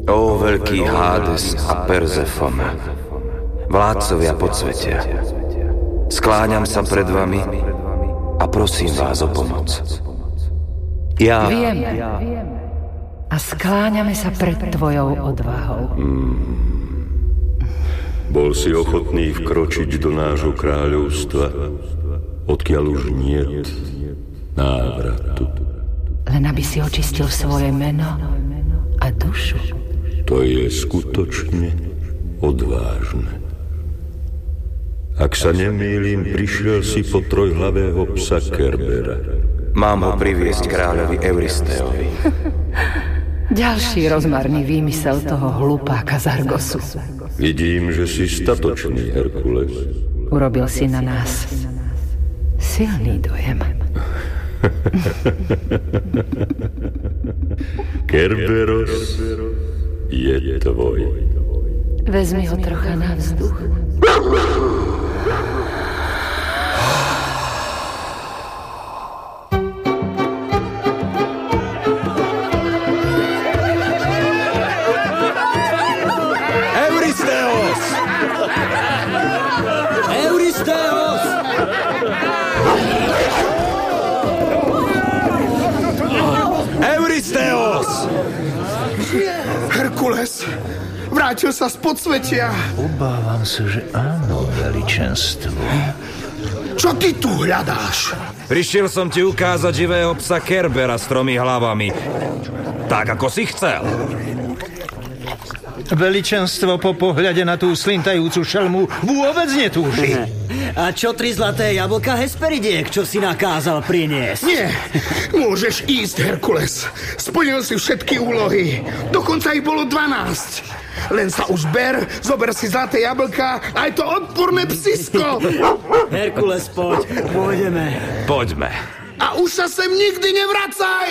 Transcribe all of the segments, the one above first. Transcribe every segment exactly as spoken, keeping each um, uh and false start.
Ó veľký Hades a Perzefona, vládcovia podsvetia, skláňam sa pred vami a prosím vás o pomoc. Ja... Vieme. A skláňame sa pred tvojou odvahou. Hmm. Bol si ochotný vkročiť do nášho kráľovstva, odkiaľ už niet návratu. Len aby si očistil svoje meno a dušu. To je skutočne odvážne. Ak sa nemýlim, prišiel si po trojhlavého psa Kerbera. Mám ho priviesť kráľovi Euristeovi. Ďalší rozmarný výmysel toho hlupáka z Argosu. Vidím, že si statočný, Herkules. Urobil si na nás silný dojem. Kerberos je tvoj. Vezmi ho trocha na vzduch. Euristeos! Euristeos! Euristeos! Herkules! Vrátil sa z podsvetia! Obávam sa, že áno, veličenstvo. Čo ty tu hľadáš? Prišiel som ti ukázať živého psa Kerbera s tromi hlavami. Tak, ako si chcel. Veličenstvo po pohľade na tú slintajúcu šelmu vôbec netúži. A čo tri zlaté jablka Hesperidiek, čo si nakázal priniesť? Nie, môžeš ísť, Herkules. Splnil si všetky úlohy. Dokonca ich bolo dvanásť. Len sa už ber, zober si zlaté jablka, aj to odporné psisko. Herkules, poď, pôjdeme. Poďme. A už sa sem nikdy nevracaj!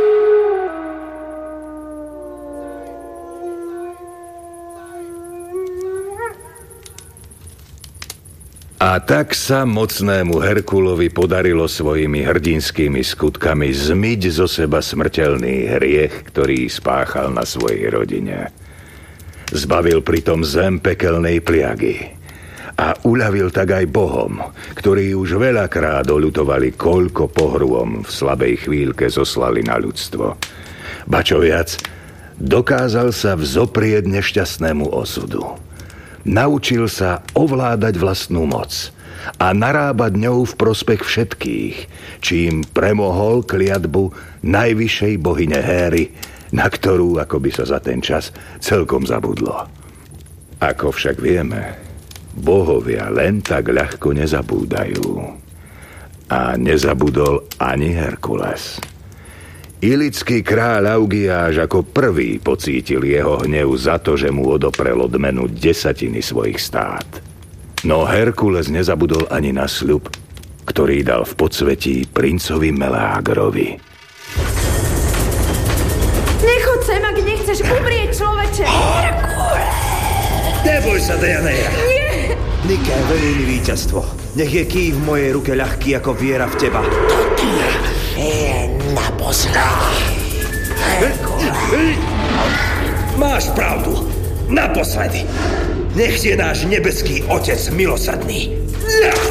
A tak sa mocnému Herkulovi podarilo svojimi hrdinskými skutkami zmyť zo seba smrteľný hriech, ktorý spáchal na svojej rodine. Zbavil pritom zem pekelnej pliagy a uľavil tak aj bohom, ktorí už veľakrát oľutovali, koľko pohrôm v slabej chvíľke zoslali na ľudstvo. Ba čo viac, dokázal sa vzoprieť nešťastnému osudu. Naučil sa ovládať vlastnú moc a narábať ňou v prospech všetkých, čím premohol kliatbu najvyššej bohyne Héry, na ktorú, ako by sa za ten čas, celkom zabudlo. Ako však vieme, bohovia len tak ľahko nezabúdajú. A nezabudol ani Herkules. Ilický kráľ Augiáš ako prvý pocítil jeho hnev za to, že mu odoprel odmenu desatiny svojich stát. No Herkules nezabudol ani na sľub, ktorý dal v podsvetí princovi Meleagrovi. Nechod sem, ak nechceš umrieť, človeče! Herkules! Neboj sa, Deianeia! Nie! Nike, velí mi víťazstvo. Nech je ký v mojej ruke ľahký ako viera v teba. Je naposledy. Máš pravdu. Naposledy. Nech je náš nebeský otec milosrdný. Ja!